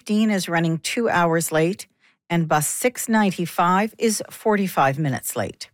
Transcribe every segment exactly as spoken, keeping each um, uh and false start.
fifteen is running two hours late, and bus six ninety-five is forty-five minutes late.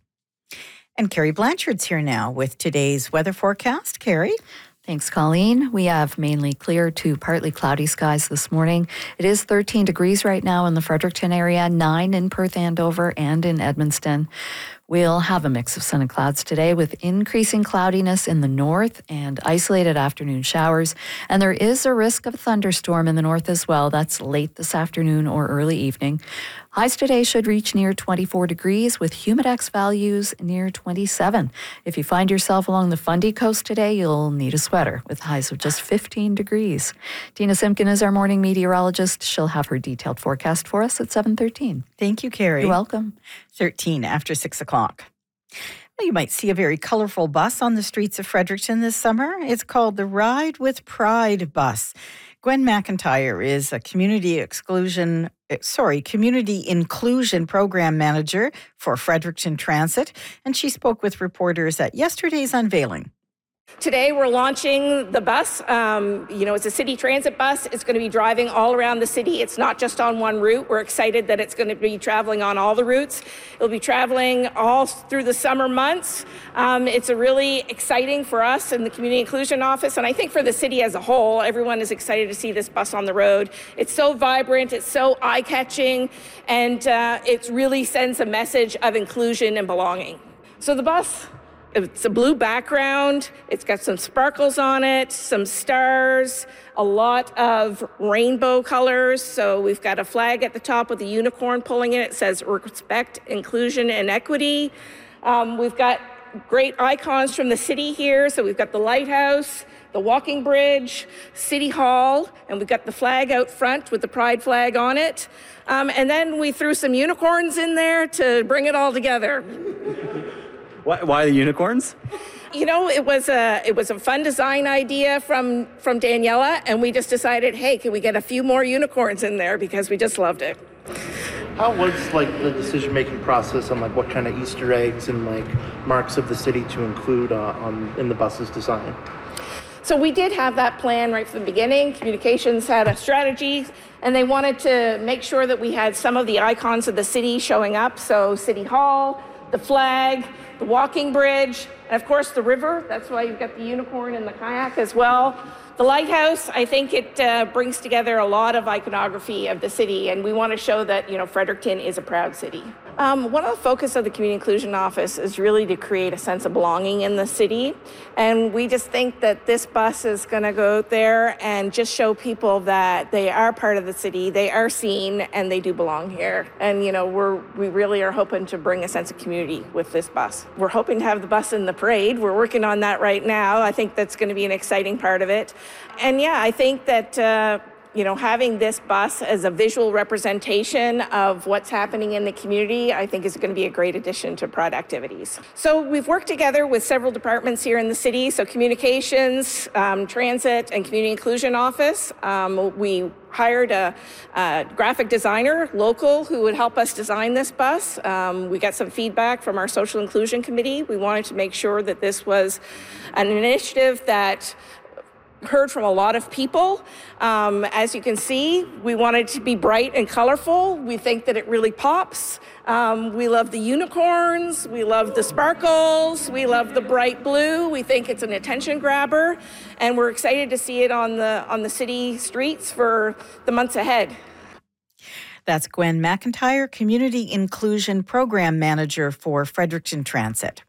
And Carrie Blanchard's here now with today's weather forecast. Carrie? Thanks, Colleen. We have mainly clear to partly cloudy skies this morning. It is thirteen degrees right now in the Fredericton area, nine in Perth Andover and in Edmundston. We'll have a mix of sun and clouds today with increasing cloudiness in the north and isolated afternoon showers. And there is a risk of a thunderstorm in the north as well. That's late this afternoon or early evening. Highs today should reach near twenty-four degrees with humidex values near twenty-seven. If you find yourself along the Fundy Coast today, you'll need a sweater with highs of just fifteen degrees. Tina Simpkin is our morning meteorologist. She'll have her detailed forecast for us at seven thirteen. Thank you, Carrie. You're welcome. thirteen after six o'clock. Well, you might see a very colorful bus on the streets of Fredericton this summer. It's called the Ride with Pride bus. Gwen McIntyre is a community exclusion, sorry, community inclusion program manager for Fredericton Transit, and she spoke with reporters at yesterday's unveiling. Today we're launching the bus. Um, you know, it's a city transit bus. It's going to be driving all around the city. It's not just on one route. We're excited that it's going to be traveling on all the routes. It'll be traveling all through the summer months. Um, it's a really exciting for us in the Community Inclusion Office, and I think for the city as a whole. Everyone is excited to see this bus on the road. It's so vibrant, it's so eye-catching, and uh, it really sends a message of inclusion and belonging. So the bus, it's a blue background, it's got some sparkles on it, some stars, a lot of rainbow colors. So we've got a flag at the top with a unicorn pulling it. It says respect, inclusion, and equity. Um, we've got great icons from the city here. So we've got the lighthouse, the walking bridge, City Hall, and we've got the flag out front with the pride flag on it. Um, and then we threw some unicorns in there to bring it all together. Why, why the unicorns? You know, it was a it was a fun design idea from from Daniela, and we just decided, hey, can we get a few more unicorns in there because we just loved it. How was like the decision-making process on like what kind of Easter eggs and like marks of the city to include uh, on in the bus's design? So we did have that plan right from the beginning. Communications had a strategy, and they wanted to make sure that we had some of the icons of the city showing up. So City Hall, the flag, the walking bridge, and of course the river. That's why you've got the unicorn and the kayak as well. The lighthouse, I think it uh, brings together a lot of iconography of the city, and we want to show that, you know, Fredericton is a proud city. Um, one of the focus of the Community Inclusion Office is really to create a sense of belonging in the city, and we just think that this bus is going to go out there and just show people that they are part of the city, they are seen, and they do belong here. And you know, we're we really are hoping to bring a sense of community with this bus. We're hoping to have the bus in the parade. We're working on that right now. I think that's going to be an exciting part of it. And yeah, I think that uh, you know, having this bus as a visual representation of what's happening in the community, I think is going to be a great addition to Pride activities. So we've worked together with several departments here in the city, so communications, um, transit, and community inclusion office. Um, we hired a, a graphic designer, local, who would help us design this bus. Um, we got some feedback from our social inclusion committee. We wanted to make sure that this was an initiative that heard from a lot of people. Um, as you can see, we want it to be bright and colorful. We think that it really pops. Um, we love the unicorns. We love the sparkles. We love the bright blue. We think it's an attention grabber, and we're excited to see it on the on the city streets for the months ahead. That's Gwen McIntyre, Community Inclusion Program Manager for Fredericton Transit.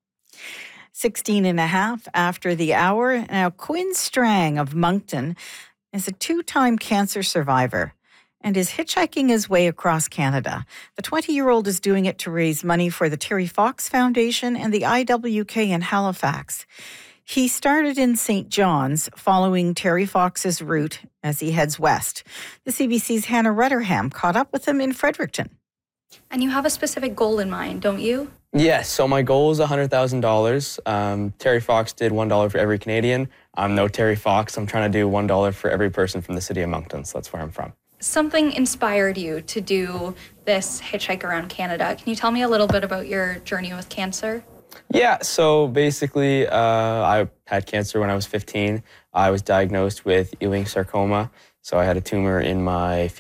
sixteen and a half after the hour. Now, Quinn Strang of Moncton is a two-time cancer survivor and is hitchhiking his way across Canada. The twenty-year-old is doing it to raise money for the Terry Fox Foundation and the I W K in Halifax. He started in Saint John's, following Terry Fox's route as he heads west. The C B C's Hannah Rutterham caught up with him in Fredericton. And you have a specific goal in mind, don't you? Yes, so my goal is one hundred thousand dollars. Um, Terry Fox did one dollar for every Canadian. I'm no Terry Fox. I'm trying to do one dollar for every person from the city of Moncton, so that's where I'm from. Something inspired you to do this hitchhike around Canada. Can you tell me a little bit about your journey with cancer? Yeah, so basically uh, I had cancer when I was fifteen. I was diagnosed with Ewing sarcoma, so I had a tumor in my